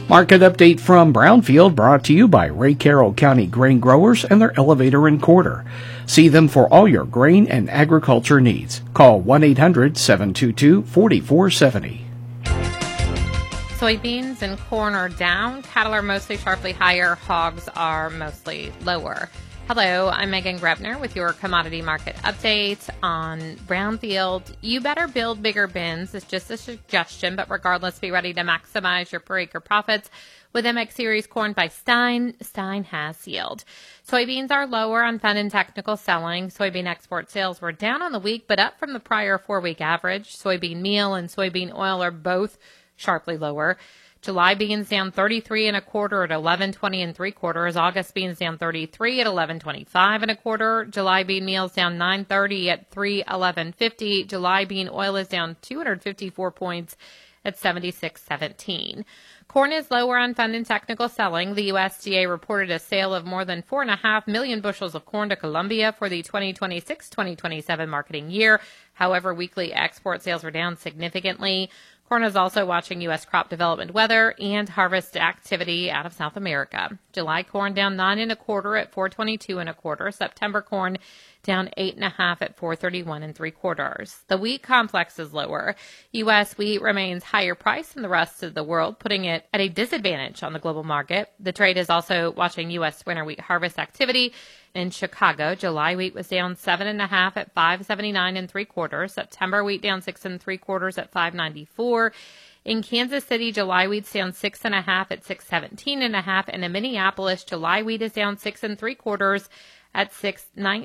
Market update from Brownfield brought to you by Ray Carroll County Grain Growers and their elevator and quarter. See them for all your grain and agriculture needs. Call 1-800-722-4470. Soybeans and corn are down. Cattle are mostly sharply higher. Hogs are mostly lower. Hello, I'm Megan Grebner with your commodity market update on Brownfield. You better build bigger bins. It's just a suggestion, but regardless, be ready to maximize your per acre profits with MX Series corn by Stein. Stein has yield. Soybeans are lower on fund and technical selling. Soybean export sales were down on the week, but up from the prior 4-week average. Soybean meal and soybean oil are both sharply lower. July beans down 33 and a quarter at 11.20 and 3/4. August beans down 33 at 11.25 and a quarter. July bean meals down 9.30 at 3.1150. July bean oil is down 254 points at 76.17. Corn is lower on fund and technical selling. The USDA reported a sale of more than 4.5 million bushels of corn to Colombia for the 2026-2027 marketing year. However, weekly export sales were down significantly. Corn is also watching U.S. crop development weather and harvest activity out of South America. July corn down 9 and a quarter at 4.22 and a quarter. September corn down 8.5 at 4.31 and 3/4. The wheat complex is lower. U.S. wheat remains higher priced than the rest of the world, putting it at a disadvantage on the global market. The trade is also watching U.S. winter wheat harvest activity. In Chicago, July wheat was down 7.5 at 5.79 and 3/4. September wheat down 6 3/4 at 5.94. In Kansas City, July wheat's down 6.5 at 6.17 and a half. And in Minneapolis, July wheat is down 6 3/4 at 6.19.